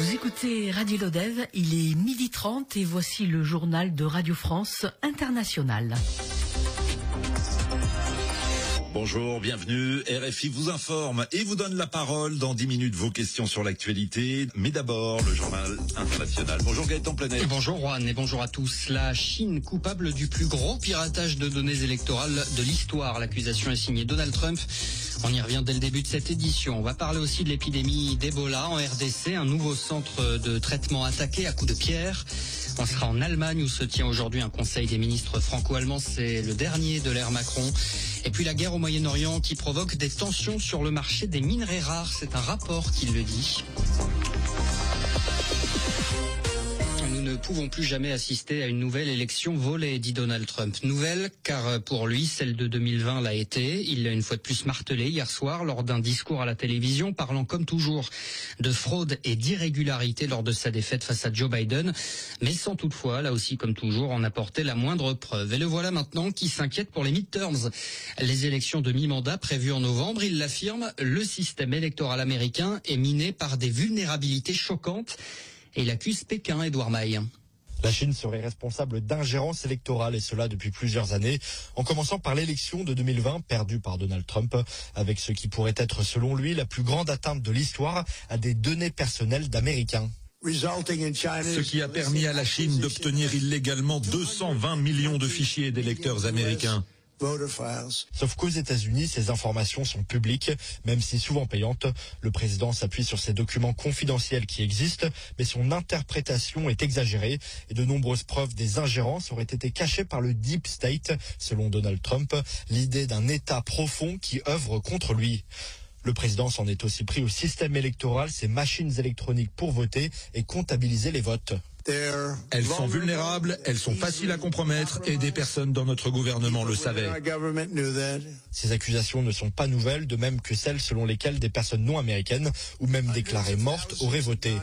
Vous écoutez Radio Lodève, il est 12h30 et voici le journal de Radio France Internationale. Bonjour, bienvenue. RFI vous informe et vous donne la parole dans 10 minutes. Vos questions sur l'actualité. Mais d'abord, le journal international. Bonjour Gaëtan Planet. Bonjour Juan et bonjour à tous. La Chine coupable du plus gros piratage de données électorales de l'histoire. L'accusation est signée Donald Trump. On y revient dès le début de cette édition. On va parler aussi de l'épidémie d'Ebola en RDC, un nouveau centre de traitement attaqué à coups de pierre. On sera en Allemagne où se tient aujourd'hui un conseil des ministres franco-allemands. C'est le dernier de l'ère Macron. Et puis la guerre au Moyen-Orient qui provoque des tensions sur le marché des minerais rares. C'est un rapport qui le dit. Nous ne pouvons plus jamais assister à une nouvelle élection volée, dit Donald Trump. Nouvelle, car pour lui, celle de 2020 l'a été. Il l'a une fois de plus martelé hier soir lors d'un discours à la télévision, parlant comme toujours de fraude et d'irrégularité lors de sa défaite face à Joe Biden, mais sans toutefois, là aussi comme toujours, en apporter la moindre preuve. Et le voilà maintenant qui s'inquiète pour les midterms. Les élections de mi-mandat prévues en novembre, il l'affirme, le système électoral américain est miné par des vulnérabilités choquantes. Et il accuse Pékin, Edouard Maille. La Chine serait responsable d'ingérence électorale et cela depuis plusieurs années, en commençant par l'élection de 2020 perdue par Donald Trump, avec ce qui pourrait être selon lui la plus grande atteinte de l'histoire à des données personnelles d'Américains. Ce qui a permis à la Chine d'obtenir illégalement 220 millions de fichiers d'électeurs américains. Sauf qu'aux États-Unis, ces informations sont publiques, même si souvent payantes. Le président s'appuie sur ces documents confidentiels qui existent, mais son interprétation est exagérée et de nombreuses preuves des ingérences auraient été cachées par le Deep State, selon Donald Trump, l'idée d'un État profond qui œuvre contre lui. Le président s'en est aussi pris au système électoral, ces machines électroniques pour voter et comptabiliser les votes. Elles sont vulnérables, elles sont faciles à compromettre et des personnes dans notre gouvernement le savaient. Ces accusations ne sont pas nouvelles, de même que celles selon lesquelles des personnes non américaines ou même déclarées mortes auraient voté.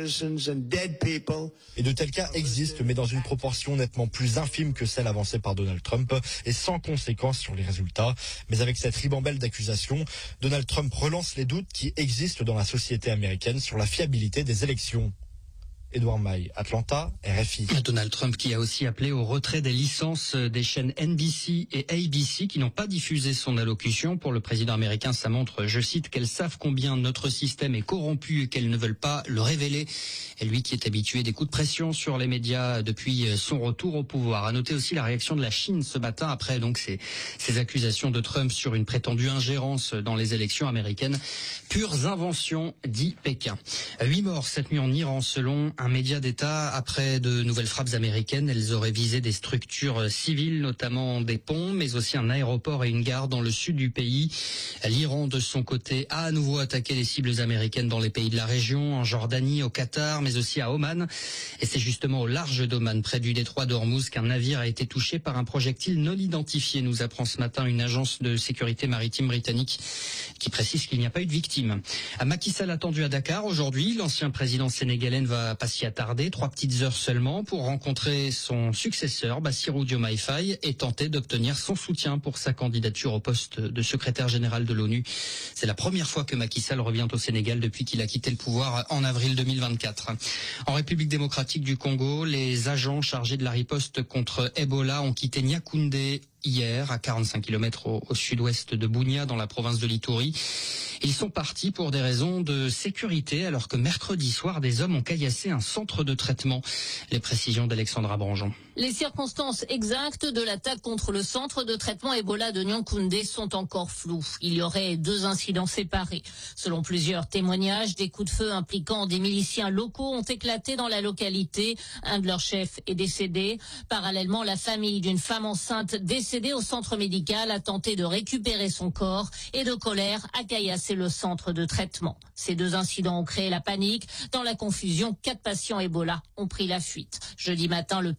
Et de tels cas existent, mais dans une proportion nettement plus infime que celle avancée par Donald Trump et sans conséquence sur les résultats. Mais avec cette ribambelle d'accusations, Donald Trump relance les doutes qui existent dans la société américaine sur la fiabilité des élections. Edouard Maille, Atlanta, RFI. Donald Trump qui a aussi appelé au retrait des licences des chaînes NBC et ABC qui n'ont pas diffusé son allocution. Pour le président américain, ça montre, je cite, qu'elles savent combien notre système est corrompu et qu'elles ne veulent pas le révéler. Et lui qui est habitué des coups de pression sur les médias depuis son retour au pouvoir. À noter aussi la réaction de la Chine ce matin après donc ces accusations de Trump sur une prétendue ingérence dans les élections américaines. Pures inventions, dit Pékin. 8 morts cette nuit en Iran selon un média d'État après de nouvelles frappes américaines. Elles auraient visé des structures civiles, notamment des ponts, mais aussi un aéroport et une gare dans le sud du pays. L'Iran, de son côté, a à nouveau attaqué les cibles américaines dans les pays de la région, en Jordanie, au Qatar, mais aussi à Oman. Et c'est justement au large d'Oman, près du détroit d'Ormuz, qu'un navire a été touché par un projectile non identifié, nous apprend ce matin une agence de sécurité maritime britannique qui précise qu'il n'y a pas eu de victime. Macky Sall attendu à Dakar aujourd'hui. L'ancien président sénégalais ne va pas s'y attarder, 3 petites heures seulement pour rencontrer son successeur, Bassirou Diomaye Faye, et tenter d'obtenir son soutien pour sa candidature au poste de secrétaire général de l'ONU. C'est la première fois que Macky Sall revient au Sénégal depuis qu'il a quitté le pouvoir en avril 2024. En République démocratique du Congo, les agents chargés de la riposte contre Ebola ont quitté Niakoundé hier, à 45 km au sud-ouest de Bunia, dans la province de l'Ituri. Ils sont partis pour des raisons de sécurité, alors que mercredi soir, des hommes ont caillassé un centre de traitement. Les précisions d'Alexandra Branjon. Les circonstances exactes de l'attaque contre le centre de traitement Ebola de Niankoundé sont encore floues. Il y aurait 2 incidents séparés. Selon plusieurs témoignages, des coups de feu impliquant des miliciens locaux ont éclaté dans la localité. Un de leurs chefs est décédé. Parallèlement, la famille d'une femme enceinte décédée au centre médical a tenté de récupérer son corps et de colère a caillassé le centre de traitement. Ces 2 incidents ont créé la panique. Dans la confusion, 4 patients Ebola ont pris la fuite. Jeudi matin, le personnel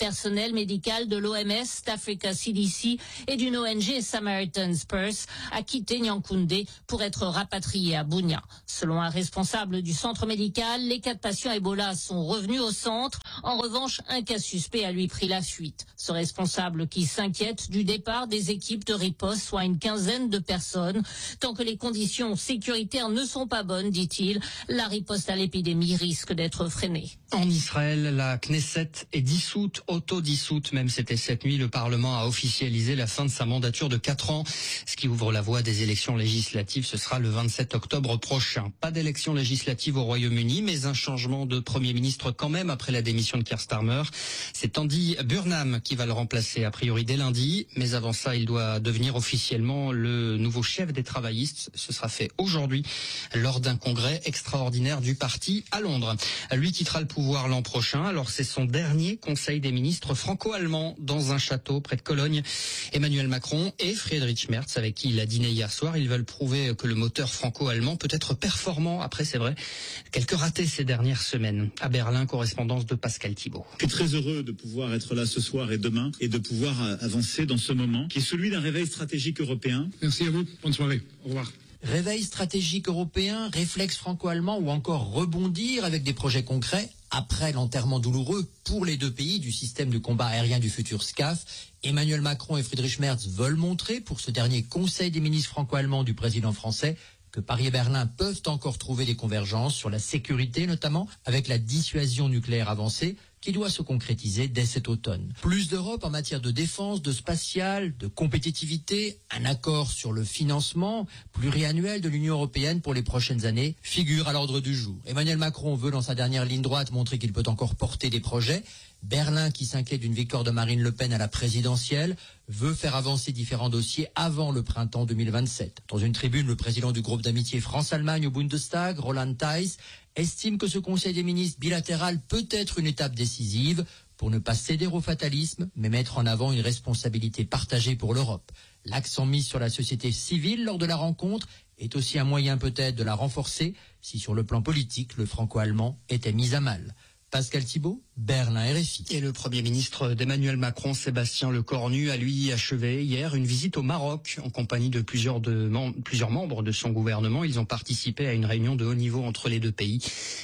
personnel médical de l'OMS, d'Africa CDC et d'une ONG Samaritan's Purse a quitté Nyankoundé pour être rapatrié à Bunia. Selon un responsable du centre médical, les 4 patients Ebola sont revenus au centre. En revanche, un cas suspect a lui pris la fuite. Ce responsable qui s'inquiète du départ des équipes de riposte, soit une quinzaine de personnes. Tant que les conditions sécuritaires ne sont pas bonnes, dit-il, la riposte à l'épidémie risque d'être freinée. En Israël, la Knesset est dissoute, auto-dissoute, même c'était cette nuit. Le Parlement a officialisé la fin de sa mandature de 4 ans, ce qui ouvre la voie des élections législatives. Ce sera le 27 octobre prochain. Pas d'élections législatives au Royaume-Uni, mais un changement de Premier ministre quand même après la démission de Keir Starmer. C'est Andy Burnham qui va le remplacer a priori dès lundi, mais avant ça, il doit devenir officiellement le nouveau chef des travaillistes. Ce sera fait aujourd'hui lors d'un congrès extraordinaire du parti à Londres. Lui quittera le pouvoir l'an prochain, alors c'est son dernier conseil des ministres franco-allemand dans un château près de Cologne. Emmanuel Macron et Friedrich Merz, avec qui il a dîné hier soir, ils veulent prouver que le moteur franco-allemand peut être performant. Après, c'est vrai, quelques ratés ces dernières semaines. À Berlin, correspondance de Pascal Thibault. Je suis très heureux de pouvoir être là ce soir et demain et de pouvoir avancer dans ce moment qui est celui d'un réveil stratégique européen. Merci à vous, bonne soirée, au revoir. Réveil stratégique européen, réflexe franco-allemand ou encore rebondir avec des projets concrets après l'enterrement douloureux pour les 2 pays du système de combat aérien du futur SCAF. Emmanuel Macron et Friedrich Merz veulent montrer pour ce dernier conseil des ministres franco-allemands du président français que Paris et Berlin peuvent encore trouver des convergences sur la sécurité, notamment avec la dissuasion nucléaire avancée qui doit se concrétiser dès cet automne. Plus d'Europe en matière de défense, de spatial, de compétitivité, un accord sur le financement pluriannuel de l'Union européenne pour les prochaines années figure à l'ordre du jour. Emmanuel Macron veut dans sa dernière ligne droite montrer qu'il peut encore porter des projets. Berlin, qui s'inquiète d'une victoire de Marine Le Pen à la présidentielle, veut faire avancer différents dossiers avant le printemps 2027. Dans une tribune, le président du groupe d'amitié France-Allemagne au Bundestag, Roland Theiss, estime que ce Conseil des ministres bilatéral peut être une étape décisive pour ne pas céder au fatalisme, mais mettre en avant une responsabilité partagée pour l'Europe. L'accent mis sur la société civile lors de la rencontre est aussi un moyen peut-être de la renforcer si sur le plan politique, le franco-allemand était mis à mal. Pascal Thibault, Berlin, RFI. Et le Premier ministre d'Emmanuel Macron, Sébastien Lecornu, a lui achevé hier une visite au Maroc en compagnie de plusieurs membres de son gouvernement. Ils ont participé à une réunion de haut niveau entre les 2 pays.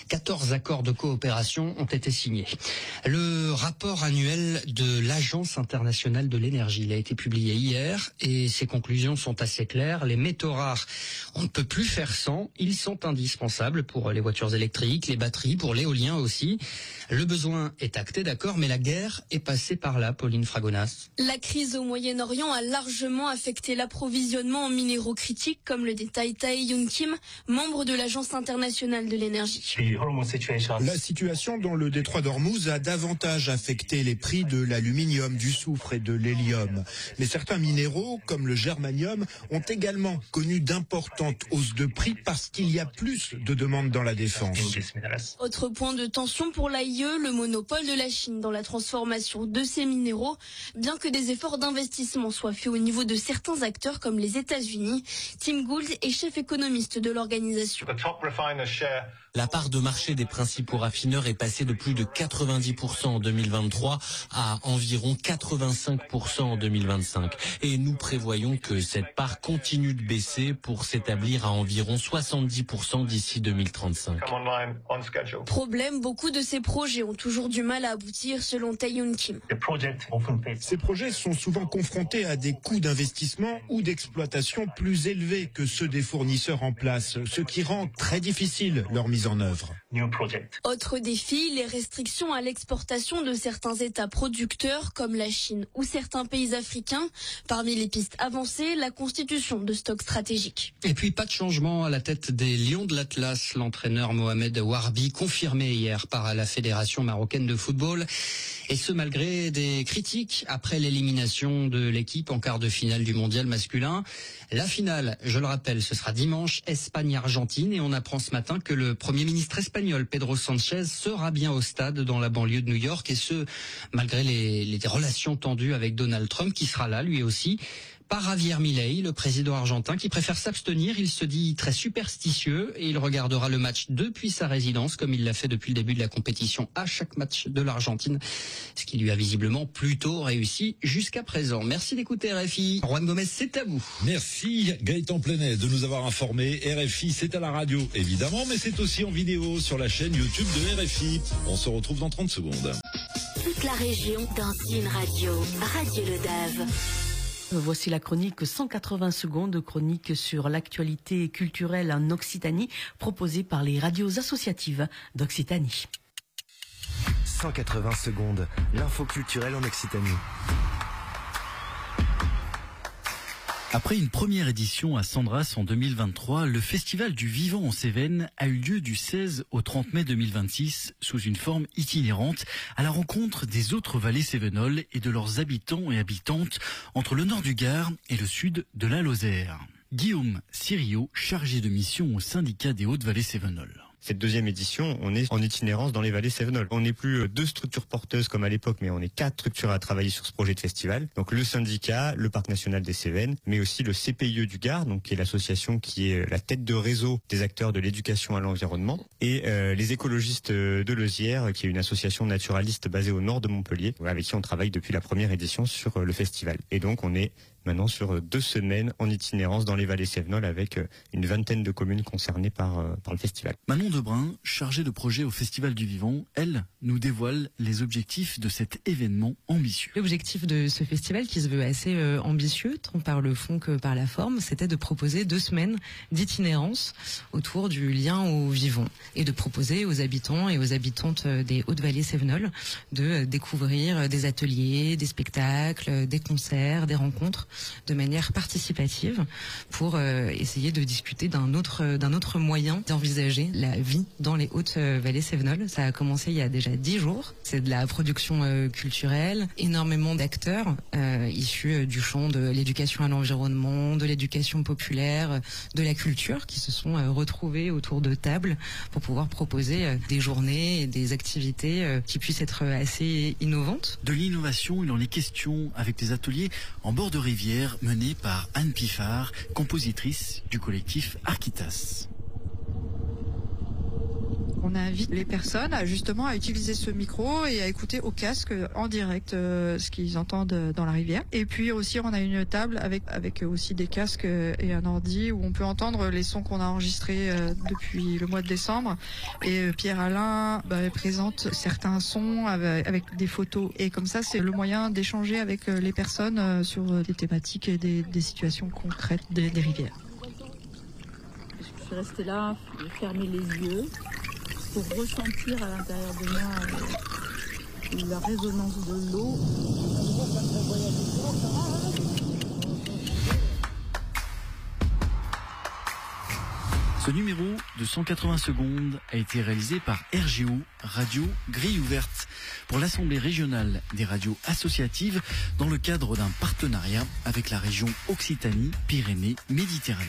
14 accords de coopération ont été signés. Le rapport annuel de l'Agence internationale de l'énergie, il a été publié hier et ses conclusions sont assez claires. Les métaux rares, on ne peut plus faire sans. Ils sont indispensables pour les voitures électriques, les batteries, pour l'éolien aussi. Le besoin est acté, d'accord, mais la guerre est passée par là, Pauline Fragonas. La crise au Moyen-Orient a largement affecté l'approvisionnement en minéraux critiques, comme le détaille Tae Yoon Kim, membre de l'Agence internationale de l'énergie. La situation dans le détroit d'Ormuz a davantage affecté les prix de l'aluminium, du soufre et de l'hélium. Mais certains minéraux, comme le germanium, ont également connu d'importantes hausses de prix parce qu'il y a plus de demandes dans la défense. Autre point de tension pour l'AIE, le monopole de la Chine dans la transformation de ces minéraux, bien que des efforts d'investissement soient faits au niveau de certains acteurs comme les États-Unis. Tim Gould est chef économiste de l'organisation. La part de marché des principaux raffineurs est passée de plus de 90% en 2023 à environ 85% en 2025. Et nous prévoyons que cette part continue de baisser pour s'établir à environ 70% d'ici 2035. Problème, beaucoup de ces projets ont toujours du mal à aboutir selon Tae Yoon Kim. Ces projets sont souvent confrontés à des coûts d'investissement ou d'exploitation plus élevés que ceux des fournisseurs en place, ce qui rend très difficile leur mise en œuvre. Autre défi, les restrictions à l'exportation de certains États producteurs comme la Chine ou certains pays africains. Parmi les pistes avancées, la constitution de stocks stratégiques. Et puis pas de changement à la tête des Lions de l'Atlas. L'entraîneur Mohamed Warbi, confirmé hier par la Fédération marocaine de football. Et ce malgré des critiques après l'élimination de l'équipe en quart de finale du mondial masculin. La finale, je le rappelle, ce sera dimanche, Espagne-Argentine. Et on apprend ce matin que le Premier ministre espagnol, Pedro Sánchez, sera bien au stade dans la banlieue de New York. Et ce, malgré les relations tendues avec Donald Trump, qui sera là lui aussi. par Javier Milei, le président argentin, qui préfère s'abstenir. Il se dit très superstitieux et il regardera le match depuis sa résidence, comme il l'a fait depuis le début de la compétition à chaque match de l'Argentine, ce qui lui a visiblement plutôt réussi jusqu'à présent. Merci d'écouter RFI. Juan Gomez, c'est à vous. Merci Gaëtan Plenet de nous avoir informés. RFI, c'est à la radio, évidemment, mais c'est aussi en vidéo sur la chaîne YouTube de RFI. On se retrouve dans 30 secondes. Toute la région dans une radio. Radio Le Dave. Voici la chronique 180 secondes, chronique sur l'actualité culturelle en Occitanie, proposée par les radios associatives d'Occitanie. 180 secondes, l'info culturelle en Occitanie. Après une première édition à Sandras en 2023, le Festival du Vivant en Cévennes a eu lieu du 16 au 30 mai 2026 sous une forme itinérante à la rencontre des autres vallées cévenoles et de leurs habitants et habitantes entre le nord du Gard et le sud de la Lozère. Guillaume Siriot, chargé de mission au syndicat des Hautes-Vallées cévenoles. Cette deuxième édition, on est en itinérance dans les vallées cévenoles. On n'est plus 2 structures porteuses comme à l'époque, mais on est 4 structures à travailler sur ce projet de festival. Donc le syndicat, le Parc national des Cévennes, mais aussi le CPIE du Gard, donc qui est l'association qui est la tête de réseau des acteurs de l'éducation à l'environnement, et les écologistes de Leuzière, qui est une association naturaliste basée au nord de Montpellier, avec qui on travaille depuis la première édition sur le festival. Et donc on est maintenant sur 2 semaines en itinérance dans les vallées cévenoles avec une vingtaine de communes concernées par le festival. Manon Debrun, chargée de projet au Festival du Vivant, elle nous dévoile les objectifs de cet événement ambitieux. L'objectif de ce festival, qui se veut assez ambitieux, tant par le fond que par la forme, c'était de proposer 2 semaines d'itinérance autour du lien au vivant et de proposer aux habitants et aux habitantes des Hautes-Vallées cévenoles de découvrir des ateliers, des spectacles, des concerts, des rencontres de manière participative pour essayer de discuter d'un autre moyen d'envisager la vie dans les Hautes-Vallées cévenoles. Ça a commencé il y a déjà 10 jours. C'est de la production culturelle, énormément d'acteurs issus du champ de l'éducation à l'environnement, de l'éducation populaire, de la culture, qui se sont retrouvés autour de tables pour pouvoir proposer des journées et des activités qui puissent être assez innovantes. De l'innovation, il en est question avec des ateliers en bord de rivière menés par Anne Piffard, compositrice du collectif Arquitas. On invite les personnes à utiliser ce micro et à écouter au casque en direct ce qu'ils entendent dans la rivière. Et puis aussi on a une table avec aussi des casques et un ordi où on peut entendre les sons qu'on a enregistrés depuis le mois de décembre. Et Pierre-Alain présente certains sons avec des photos. Et comme ça, c'est le moyen d'échanger avec les personnes sur des thématiques et des situations concrètes des rivières. Je suis restée là, j'ai fermé les yeux pour ressentir à l'intérieur de moi la résonance de l'eau. Ce numéro de 180 secondes a été réalisé par RGO, Radio Grille Ouverte, pour l'Assemblée régionale des radios associatives dans le cadre d'un partenariat avec la région Occitanie-Pyrénées-Méditerranée.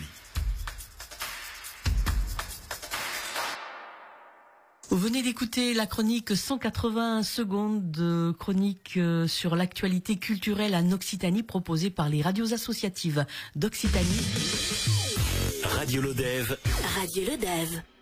Vous venez d'écouter la chronique 180 secondes, chronique sur l'actualité culturelle en Occitanie proposée par les radios associatives d'Occitanie. Radio Le Dave. Radio Le Dave.